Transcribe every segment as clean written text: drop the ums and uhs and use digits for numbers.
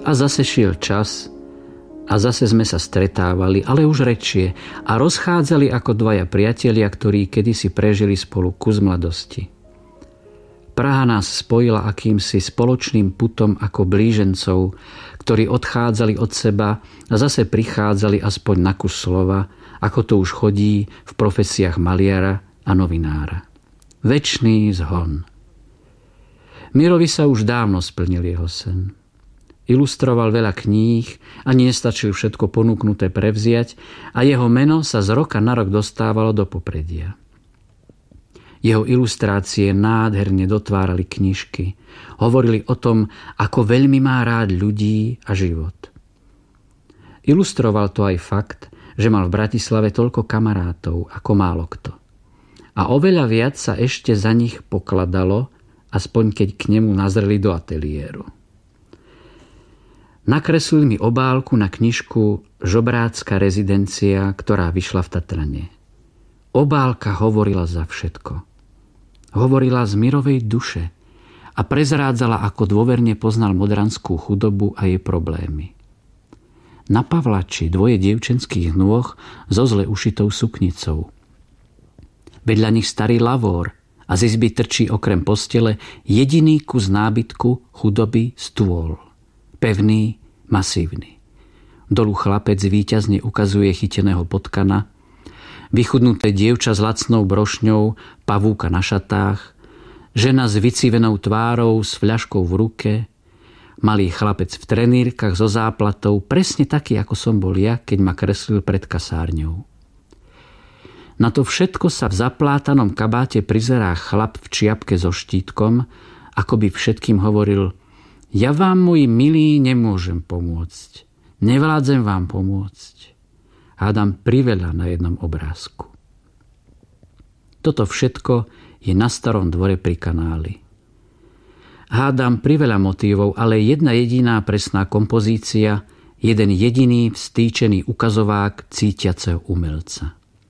A zase šiel čas a zase sme sa stretávali, ale už redšie a rozchádzali ako dvaja priatelia, ktorí kedysi prežili spolu kus mladosti. Praha nás spojila akýmsi spoločným putom ako blížencov, ktorí odchádzali od seba a zase prichádzali aspoň na kus slova, ako to už chodí v profesiách maliara a novinára. Večný zhon. Mirovi sa už dávno splnil jeho sen. Ilustroval veľa kníh a nestačil všetko ponúknuté prevziať a jeho meno sa z roka na rok dostávalo do popredia. Jeho ilustrácie nádherne dotvárali knižky. Hovorili o tom, ako veľmi má rád ľudí a život. Ilustroval to aj fakt, že mal v Bratislave toľko kamarátov ako málo kto. A oveľa viac sa ešte za nich pokladalo, aspoň keď k nemu nazreli do ateliéru. Nakreslil mi obálku na knižku Žobrácka rezidencia, ktorá vyšla v Tatrane. Obálka hovorila za všetko. Hovorila z Mirovej duše a prezrádzala, ako dôverne poznal modranskú chudobu a jej problémy. Na pavlači dvoje dievčenských nôh so zle ušitou suknicou. Vedľa nich starý lavór a z izby trčí okrem postele jediný kus nábytku chudoby stôl. Pevný, masívny. Dolu chlapec víťazne ukazuje chyteného potkana, vychudnuté dievča s lacnou brošňou, pavúka na šatách, žena s vycivenou tvárou s fľaškou v ruke, malý chlapec v trenírkach so záplatou, presne taký, ako som bol ja, keď ma kreslil pred kasárňou. Na to všetko sa v zaplátanom kabáte prizerá chlap v čiapke so štítkom, ako by všetkým hovoril: ja vám, moji milí, nemôžem pomôcť. Nevládzem vám pomôcť. Hádam priveľa na jednom obrázku. Toto všetko je na Starom dvore pri kanáli. Hádam priveľa motívov, ale jedna jediná presná kompozícia, jeden jediný vstýčený ukazovák cítiaceho umelca.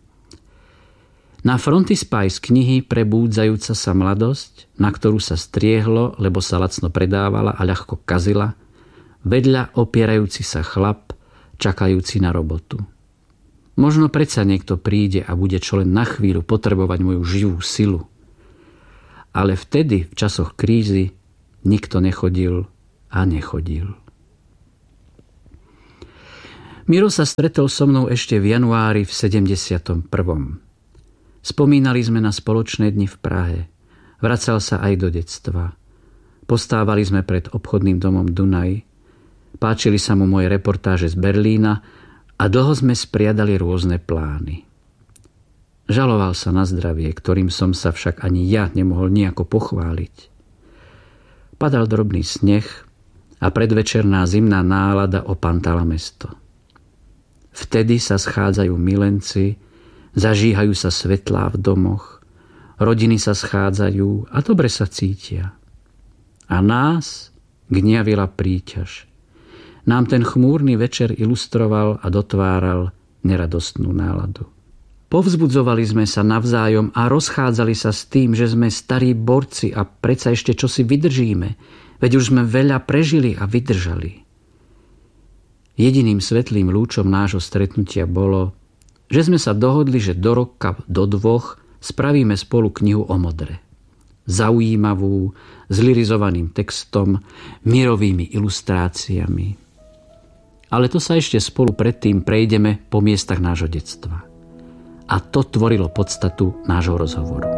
Na frontispice knihy Prebúdzajúca sa mladosť, na ktorú sa striehlo, lebo sa lacno predávala a ľahko kazila, vedľa opierajúci sa chlap, čakajúci na robotu. Možno predsa niekto príde a bude čo len na chvíľu potrebovať moju živú silu. Ale vtedy, v časoch krízy, nikto nechodil a nechodil. Miro sa stretol so mnou ešte v januári v 71. Spomínali sme na spoločné dni v Prahe. Vracal sa aj do detstva. Postávali sme pred obchodným domom Dunaj. Páčili sa mu moje reportáže z Berlína a dlho sme spriadali rôzne plány. Žaloval sa na zdravie, ktorým som sa však ani ja nemohol nejako pochváliť. Padal drobný sneh a predvečerná zimná nálada opantala mesto. Vtedy sa schádzajú milenci, zažíhajú sa svetlá v domoch, rodiny sa schádzajú a dobre sa cítia. A nás gniavila príťaž. Nám ten chmúrny večer ilustroval a dotváral neradostnú náladu. Povzbudzovali sme sa navzájom a rozchádzali sa s tým, že sme starí borci a predsa ešte čosi vydržíme, veď už sme veľa prežili a vydržali. Jediným svetlým lúčom nášho stretnutia bolo, že sme sa dohodli, že do roka, do 2 spravíme spolu knihu o modre. Zaujímavú, s lirizovaným textom, mirovými ilustráciami. Ale to sa ešte spolu predtým prejdeme po miestach nášho detstva. A to tvorilo podstatu nášho rozhovoru.